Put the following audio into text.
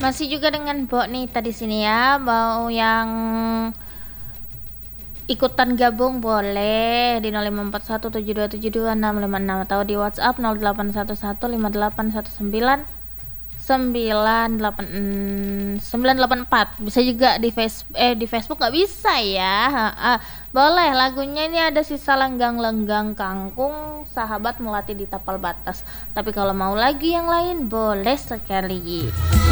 Masih juga dengan Mbok nih tadi sini ya, mau yang ikutan gabung boleh di 054172726556 atau di WhatsApp 081151589984. Bisa juga di Facebook nggak bisa ya. Boleh, lagunya ini ada Sisa Lenggang-lenggang Kangkung, Sahabat Melati di Tapal Batas. Tapi kalau mau lagi yang lain boleh sekali.